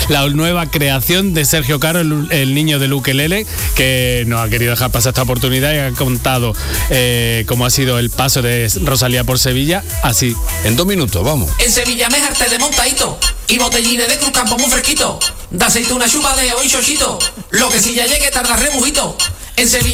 la nueva creación de Sergio Caro, el niño del ukelele, que nos ha querido dejar pasar esta oportunidad y ha contado cómo ha sido el paso de Rosalía por Sevilla, así. En 2 minutos, vamos. En Sevilla me harté de montadito y botellines de Cruz Campo muy fresquito, de aceituna chupadeo y chochito, lo que si ya llegue tarda rebujito. En Sevilla